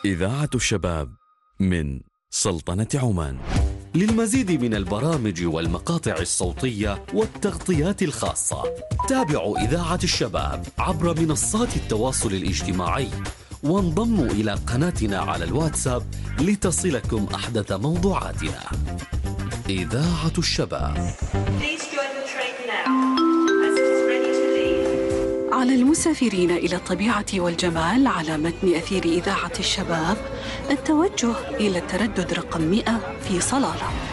إذاعة الشباب من سلطنة عمان. للمزيد من البرامج والمقاطع الصوتية والتغطيات الخاصة تابعوا إذاعة الشباب عبر منصات التواصل الاجتماعي، وانضموا إلى قناتنا على الواتساب لتصلكم أحدث موضوعاتنا. إذاعة الشباب. على المسافرين إلى الطبيعة والجمال على متن أثير إذاعة الشباب التوجه إلى التردد رقم 100 في صلالة.